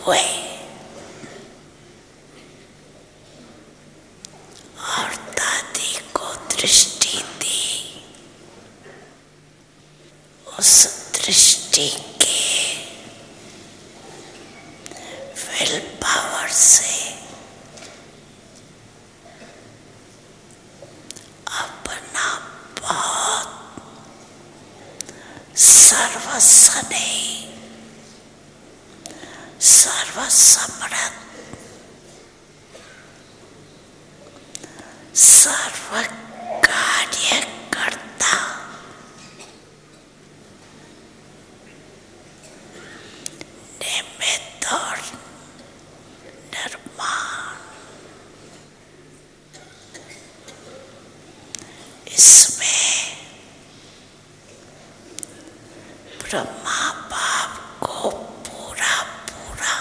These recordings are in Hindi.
हुए और दादी को दृष्टि दी। उस दृष्टि के विल पावर से अपना बहुत सर्वस्व नहीं, सर्वसमर्थ, सर्व कार्य करता निमित्त और निर्माण, इसमें ब्रह्मा बाप को पूरा पूरा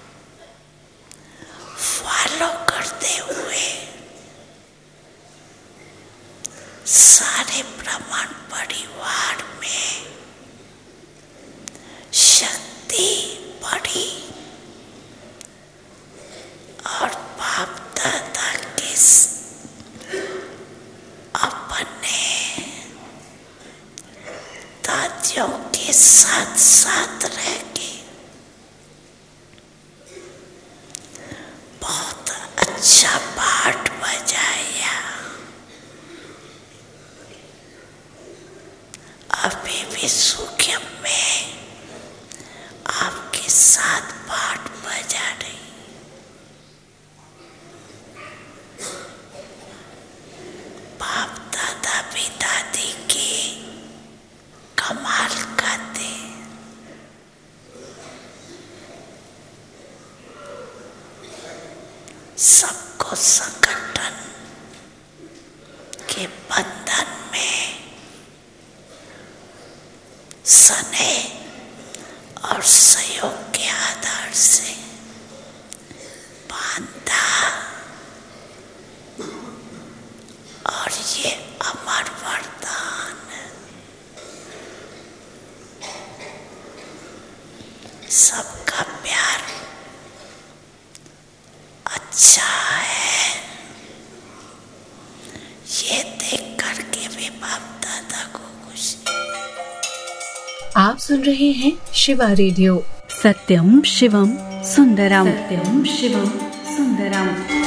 फॉलो करते हुए सारे ब्राह्मण परिवार में शक्ति बढ़ी और बाप दादा के अपने दादियों के साथ साथ रह के बहुत अच्छा पाठ बजाया। अभी भी सुखम में आपके साथ पाठ बजा रही। बाप दादा भी दादी की कमाल गाते। सबको संगठन के बंधन में स्नेह और सहयोग के आधार से बांधा और ये अमर वरदान सबका प्यार अच्छा है, ये देख करके भी बाप दादा को खुशी। आप सुन रहे हैं शिवा रेडियो। सत्यम शिवम सुंदरम, सत्यम शिवम सुंदरम।